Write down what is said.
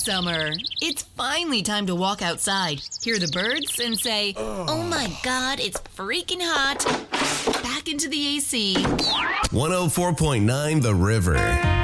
summer. It's finally time to walk outside, hear the birds, and say, oh my God, it's freaking hot. Back into the AC. 104.9 The River.